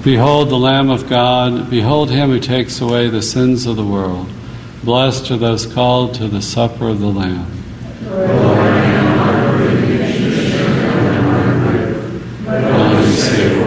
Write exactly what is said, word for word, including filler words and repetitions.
Behold the Lamb of God, behold him who takes away the sins of the world. Blessed are those called to the supper of the Lamb. Lord, I am not worthy that you should come in my life, but only say